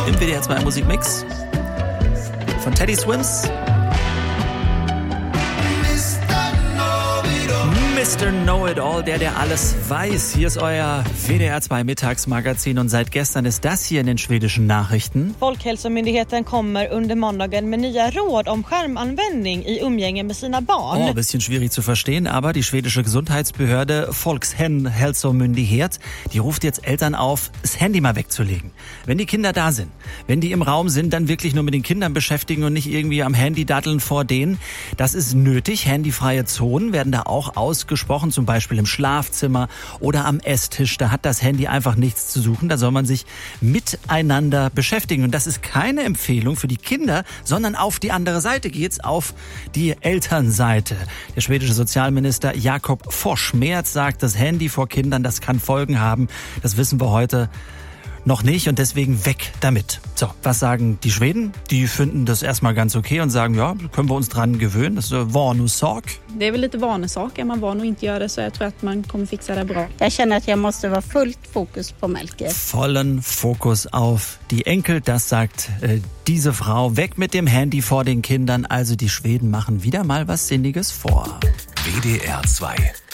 im WDR 2 Musikmix von Teddy Swims. Mr. Know-It-All, der alles weiß. Hier ist euer WDR 2 Mittagsmagazin und seit gestern ist das hier in den schwedischen Nachrichten. Folkhälsomyndigheten kommer under måndagen med nya råd om skärmanvändning i umgänge med sina barn. Ein bisschen schwierig zu verstehen, aber die schwedische Gesundheitsbehörde Folkhälsomyndighet, die ruft jetzt Eltern auf, das Handy mal wegzulegen. Wenn die Kinder da sind, wenn die im Raum sind, dann wirklich nur mit den Kindern beschäftigen und nicht irgendwie am Handy datteln vor denen. Das ist nötig. Handyfreie Zonen werden da auch ausgesprochen, zum Beispiel im Schlafzimmer oder am Esstisch. Da hat das Handy einfach nichts zu suchen. Da soll man sich miteinander beschäftigen. Und das ist keine Empfehlung für die Kinder, sondern auf die andere Seite geht's, auf die Elternseite. Der schwedische Sozialminister Jakob Forssmed sagt, das Handy vor Kindern, das kann Folgen haben. Das wissen wir heute noch nicht und deswegen weg damit. So, was sagen die Schweden? Die finden das erstmal ganz okay und sagen, ja, können wir uns dran gewöhnen. Das ist eine vanesak. Det är väl lite vanesak. Är man van att inte göra det så jag tror att man kommer fixa det bra. Jag känner att jag måste vara fullt fokus på Melker. Vollen Fokus auf die Enkel, das sagt diese Frau. Weg mit dem Handy vor den Kindern. Also die Schweden machen wieder mal was Sinniges vor. WDR 2